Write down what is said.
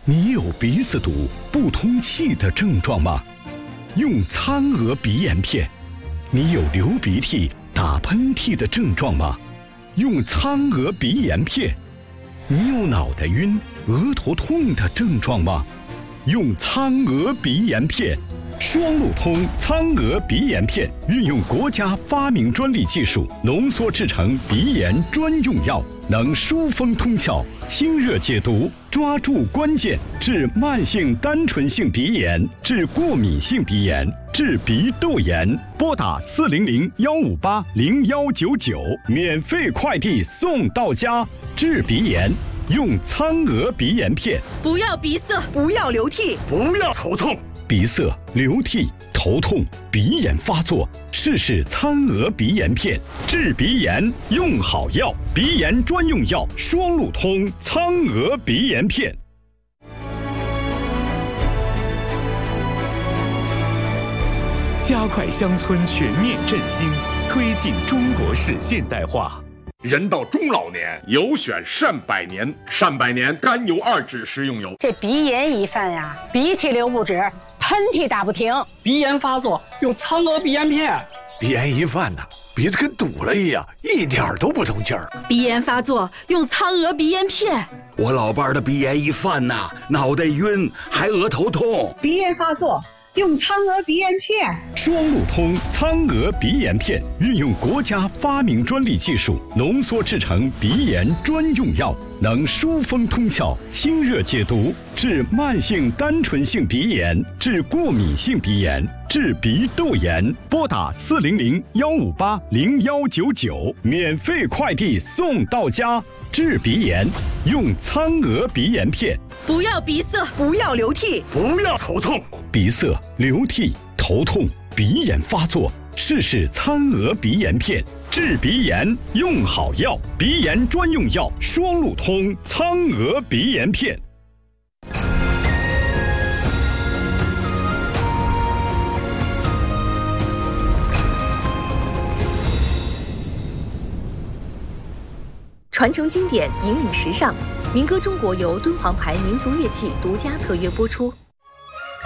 你有鼻子堵、不通气的症状吗？用苍娥鼻炎片。你有流鼻涕、打喷嚏的症状吗？用苍娥鼻炎片。你有脑袋晕、额头痛的症状吗？用苍娥鼻炎片。双路通苍娥鼻炎片运用国家发明专利技术浓缩制成鼻炎专用药，能疏风通窍、清热解毒，抓住关键，治慢性单纯性鼻炎，治过敏性鼻炎，治鼻窦炎。拨打400-158-0199，免费快递送到家。治鼻炎用苍娥鼻炎片。 不要鼻塞， 不要流涕， 不要头痛。 鼻塞、流涕、头痛、鼻炎发作，试苍娥鼻炎片，治鼻炎用好药，鼻炎专用药，双路通苍娥鼻炎片。 加快乡村全面振兴，推进中国式现代化。 人到中老年，有选善百年，善百年甘油2酯食用油。 这鼻炎一犯呀，鼻涕流不止，喷嚏打不停， 鼻炎发作用苍娥鼻炎片。 鼻炎一犯呢，鼻子跟堵了一样，一点都不通气儿。 鼻炎发作用苍娥鼻炎片。 我老伴儿的鼻炎一犯呐，脑袋晕，还额头痛。 鼻炎发作用苍娥鼻炎片。 双路通苍娥鼻炎片运用国家发明专利技术浓缩制成鼻炎专用药，能疏风通窍、清热解毒，治慢性单纯性鼻炎，治过敏性鼻炎，治鼻窦炎。拨打400-158-0199，免费快递送到家。治鼻炎用苍娥鼻炎片。 不要鼻塞， 不要流涕， 不要头痛。 鼻塞、流涕、头痛、鼻炎发作，试苍娥鼻炎片，治鼻炎用好药，鼻炎专用药，双路通苍娥鼻炎片。 传承经典，引领时尚，民歌中国由敦煌牌民族乐器独家特约播出。